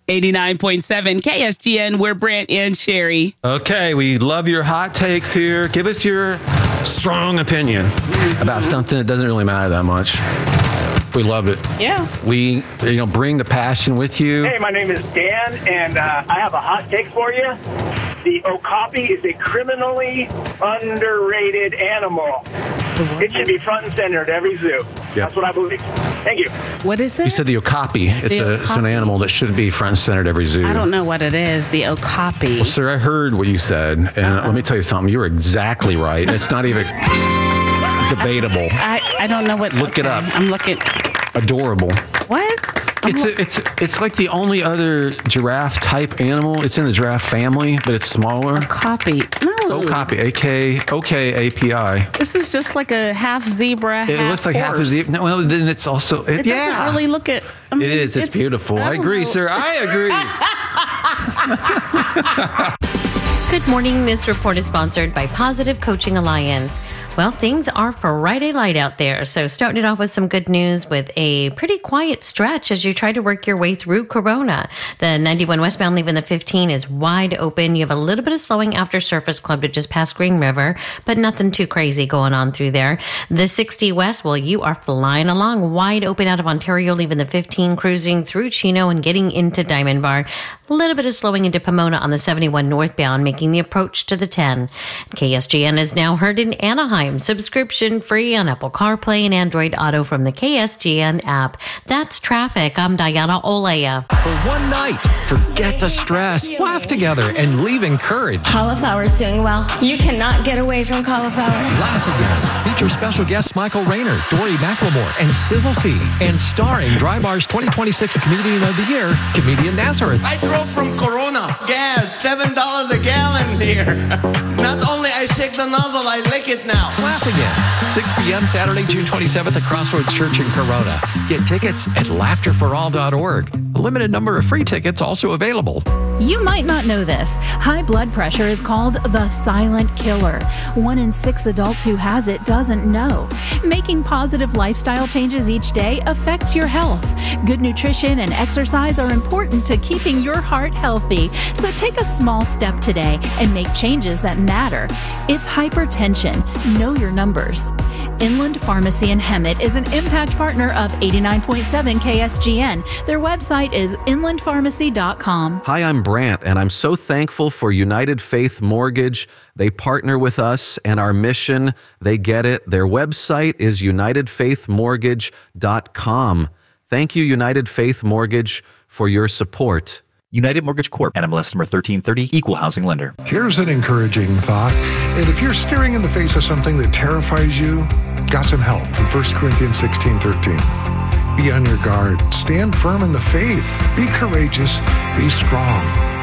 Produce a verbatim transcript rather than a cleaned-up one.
eighty-nine point seven K S G N, we're Brant and Sherry. Okay, we love your hot takes here. Give us your strong opinion about something that doesn't really matter that much. We love it. Yeah. We, you know, bring the passion with you. Hey, my name is Dan, and uh, I have a hot take for you. The okapi is a criminally underrated animal. It should be front and center at every zoo. Yep. That's what I believe. Thank you. What is it? You said the okapi. It's, The a, it's an okapi. animal that should be front and center at every zoo. I don't know what it is. The okapi. Well, sir, I heard what you said, and uh, let me tell you something. You were exactly right. It's not even debatable. I, I don't know what. Look it okay, up. I'm looking. Adorable. What? I'm It's lo- a, it's it's like the only other giraffe type animal. It's in the giraffe family, but it's smaller. Copy. No. Okapi, A K O K A P I. This is just like a half zebra, It half looks like half a horse. zebra. No, well, then it's also it, It yeah. doesn't really look at. I mean, It is. It's, beautiful. I, don't agree, know. sir. I agree. Good morning. This report is sponsored by Positive Coaching Alliance. Well, things are Friday light out there. So starting it off with some good news with a pretty quiet stretch as you try to work your way through Corona. The ninety-one westbound leaving the fifteen is wide open. You have a little bit of slowing after Surface Club to just past Green River, but nothing too crazy going on through there. The sixty west, well, you are flying along wide open out of Ontario, leaving the fifteen, cruising through Chino and getting into Diamond Bar. A little bit of slowing into Pomona on the seventy-one northbound, making the approach to the ten. K S G N is now heard in Anaheim, subscription free on Apple CarPlay and Android Auto from the K S G N app. That's traffic. I'm Diana Olea. For one night, forget the stress, laugh together, and leave encouraged. Cauliflower's doing well. You cannot get away from cauliflower. Laugh Again. Feature special guests Michael Rayner, Dory McLemore, and Sizzle C. And starring Dry Bar's twenty twenty-six Comedian of the Year, comedian Nazareth. I drove from Corona. Gas, seven dollars a gallon here. Not only I shake the nozzle, I lick it now. Laugh Again. six p.m. Saturday, June twenty-seventh at Crossroads Church in Corona. Get tickets at laughter for all dot org. A limited number of free tickets also available. You might not know this. High blood pressure is called the silent killer. One in six adults who has it doesn't know. Making positive lifestyle changes each day affects your health. Good nutrition and exercise are important to keeping your heart healthy. So take a small step today and make changes that matter. It's hypertension. Know your numbers. Inland Pharmacy in Hemet is an impact partner of eighty-nine point seven K S G N. Their website is inland pharmacy dot com. Hi, I'm Brant, and I'm so thankful for United Faith Mortgage. They partner with us and our mission. They get it. Their website is united faith mortgage dot com. Thank you, United Faith Mortgage, for your support. United Mortgage Corp, N M L S number thirteen thirty, Equal Housing Lender. Here's an encouraging thought. And if you're staring in the face of something that terrifies you, got some help from First Corinthians sixteen thirteen. Be on your guard. Stand firm in the faith. Be courageous. Be strong.